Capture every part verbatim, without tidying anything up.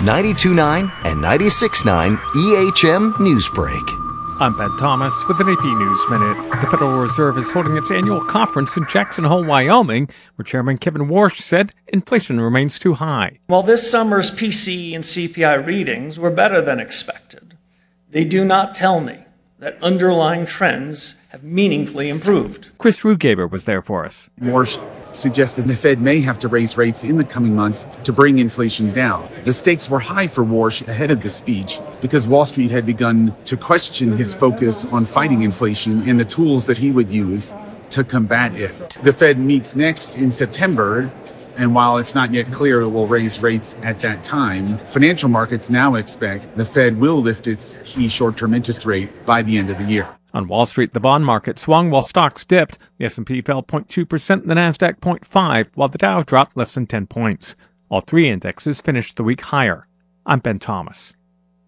ninety-two point nine and ninety-six point nine E H M Newsbreak. I'm Ben Thomas with an A P News Minute. The Federal Reserve is holding its annual conference in Jackson Hole, Wyoming, where Chairman Kevin Warsh said inflation remains too high. While this summer's P C E and C P I readings were better than expected, they do not tell me that underlying trends have meaningfully improved. Chris Rugaber was there for us. Warsh suggested the Fed may have to raise rates in the coming months to bring inflation down. The stakes were high for Warsh ahead of the speech because Wall Street had begun to question his focus on fighting inflation and the tools that he would use to combat it. The Fed meets next in September, and while it's not yet clear it will raise rates at that time, financial markets now expect the Fed will lift its key short-term interest rate by the end of the year. On Wall Street, the bond market swung while stocks dipped. The S and P fell zero point two percent and the NASDAQ zero point five, while the Dow dropped less than ten points. All three indexes finished the week higher. I'm Ben Thomas.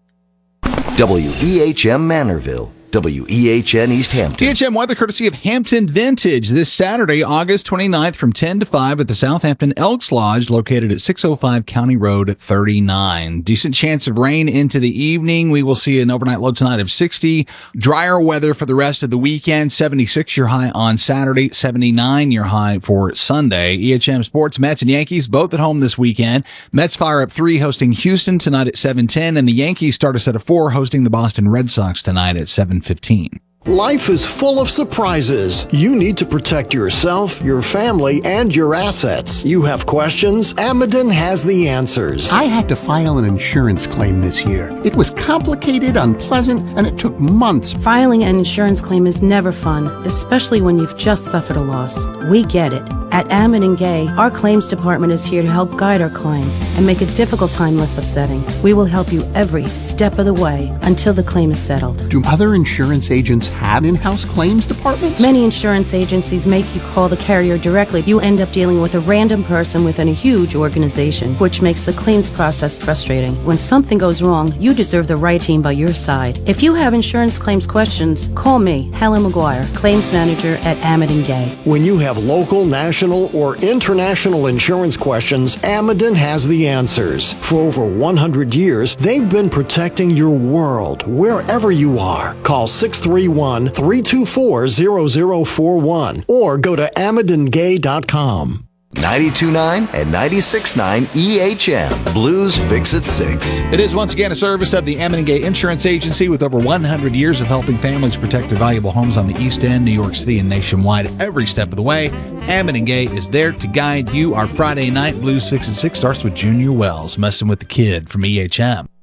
W E H M Manorville. W E H N East Hampton. E H M weather courtesy of Hampton Vintage this Saturday, August twenty-ninth from ten to five at the Southampton Elks Lodge located at six oh five County Road thirty-nine. Decent chance of rain into the evening. We will see an overnight low tonight of sixty. Drier weather for the rest of the weekend. seventy-six your high on Saturday, seventy-nine your high for Sunday. E H M Sports, Mets and Yankees both at home this weekend. Mets fire up three hosting Houston tonight at seven ten, and the Yankees start a set of four hosting the Boston Red Sox tonight at seven fifteen. Life is full of surprises. You need to protect yourself, your family, and your assets. You have questions? Amiden has the answers. I had to file an insurance claim this year. It was complicated, unpleasant, and it took months. Filing an insurance claim is never fun, especially when you've just suffered a loss. We get it. At Amiden Gay, our claims department is here to help guide our clients and make a difficult time less upsetting. We will help you every step of the way until the claim is settled. Do other insurance agents have in-house claims departments? Many insurance agencies make you call the carrier directly. You end up dealing with a random person within a huge organization, which makes the claims process frustrating. When something goes wrong, you deserve the right team by your side. If you have insurance claims questions, call me, Helen McGuire, claims manager at Amiden Gay. When you have local, national, or international insurance questions, Amiden has the answers. For over one hundred years, they've been protecting your world, wherever you are. Call six three one, three two four, zero zero four one or go to amiden gay dot com. ninety-two point nine and ninety-six point nine E H M. Blues Fix It six. It is once again a service of the Amiden Gay Insurance Agency with over one hundred years of helping families protect their valuable homes on the East End, New York City, and nationwide every step of the way. Amiden Gay is there to guide you. Our Friday night Blues Fix It six starts with Junior Wells, Messing with the Kid from E H M.